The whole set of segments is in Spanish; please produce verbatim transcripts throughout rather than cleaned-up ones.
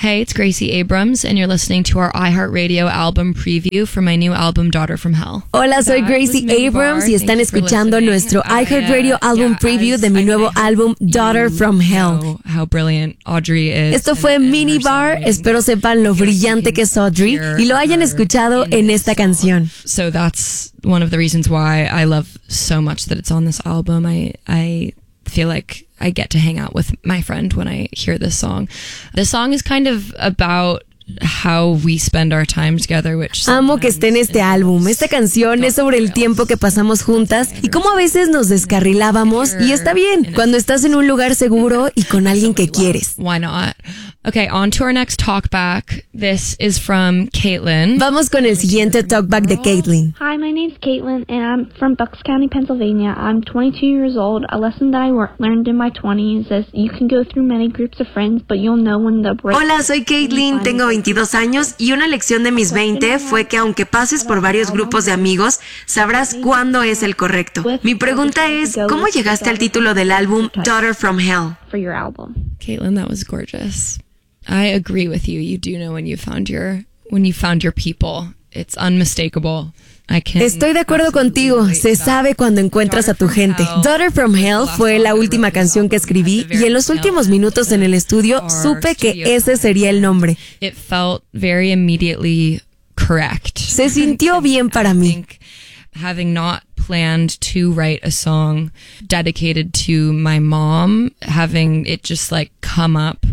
Hey, it's Gracie Abrams, and you're listening to our iHeartRadio album preview for my new album, Daughter from Hell. Hola, soy Gracie Abrams y están escuchando nuestro iHeartRadio album preview de mi nuevo álbum, Daughter from Hell. How brilliant Audrey is. Esto fue Minibar. Espero sepan lo brillante que es Audrey y lo hayan escuchado en esta canción. So that's one of the reasons why I love so much that it's on this album. I I feel like I get to hang out with my friend when I hear this song. This song is kind of about how we spend our time together, which Amo que esté en este álbum. Esta canción es sobre el tiempo que pasamos juntas y cómo a veces nos descarrilábamos, y está bien cuando estás en un lugar seguro y con alguien que quieres. Why not? Okay, on to our next talkback. This is from Caitlin. Vamos con el siguiente talkback de Caitlin. Hi, my name's Caitlin, and I'm from Bucks County, Pennsylvania. I'm twenty-two years old. A lesson that I wor- learned in my twenties is you can go through many groups of friends, but you'll know when the break. Hola, soy Caitlin, tengo veintidós años y una lección de mis veinte fue que aunque pases por varios grupos de amigos, sabrás cuándo es el correcto. Mi pregunta es, ¿cómo llegaste al título del álbum Daughter from Hell? For your album. Caitlin, that was gorgeous. I agree with you. You do know when you found your when you found your people. It's unmistakable. I can Estoy de acuerdo contigo. Se sabe cuando encuentras a tu gente. Daughter from Hell fue la última canción que escribí y en los últimos minutos en el estudio supe que ese sería el nombre. It felt very immediately correct. Se sintió bien para mí. Having not planned to write a song dedicated to my mom, having it just like come up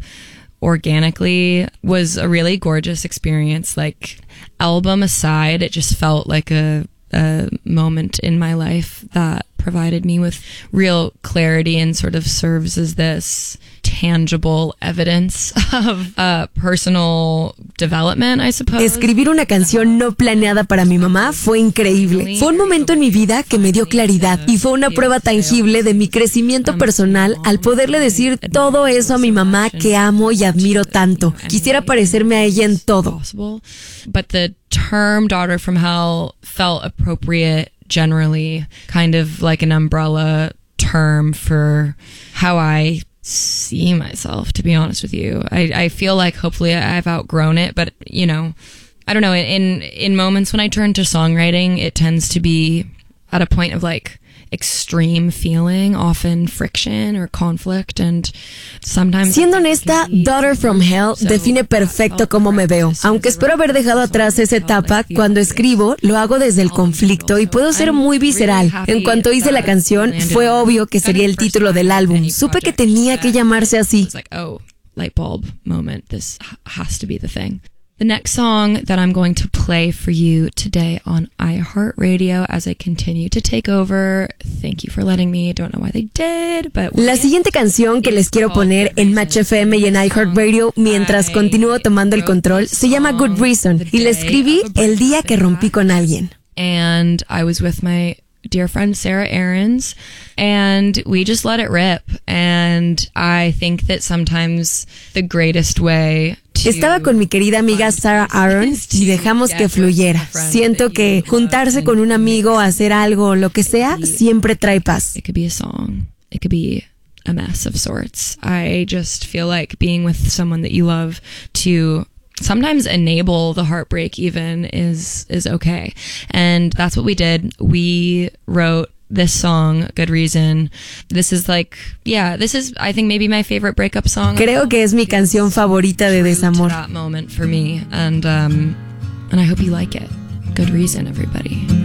organically was a really gorgeous experience. Like, album aside, it just felt like a, a moment in my life that provided me with real clarity and sort of serves as this tangible evidence of uh, personal development, I suppose. Escribir una canción no planeada para mi mamá fue increíble. Fue un momento en mi vida que me dio claridad y fue una prueba tangible de mi crecimiento personal al poderle decir todo eso a mi mamá que amo y admiro tanto. Quisiera parecerme a ella en todo. But the term Daughter from Hell felt appropriate generally, kind of like an umbrella term for how I see myself, to be honest with you. I, I feel like hopefully I've outgrown it, but you know, I don't know, in in moments when I turn to songwriting, it tends to be at a point of like extreme feeling, often friction or conflict, and sometimes... Siendo honesta, Daughter from Hell define perfecto cómo me veo. Aunque espero haber dejado atrás esa etapa, cuando escribo, lo hago desde el conflicto y puedo ser muy visceral. En cuanto hice la canción, fue obvio que sería el título del álbum. Supe que tenía que llamarse así. Oh, light bulb moment. This has to be the thing. The next song that I'm going to play for you today on iHeartRadio as I continue to take over. Thank you for letting me. I don't know why they did, but... La siguiente canción que les quiero poner en Match F M y en iHeartRadio mientras continúo tomando el control se llama Good Reason y la escribí el día que rompí con alguien. And I was with my dear friend Sarah Aarons, and we just let it rip. And I think that sometimes the greatest way to... Estaba con mi querida amiga Sarah Aarons y dejamos que fluyera. Siento que juntarse con un amigo, hacer algo, lo que sea, siempre trae paz. It could be a song. It could be a mess of sorts. I just feel like being with someone that you love to sometimes enable the heartbreak even is is okay. And that's what we did. We wrote this song, Good Reason. This is like, yeah, this is, I think, maybe my favorite breakup song. Creo que es mi canción favorita de desamor. That moment for me, and um, and I hope you like it. Good Reason, everybody.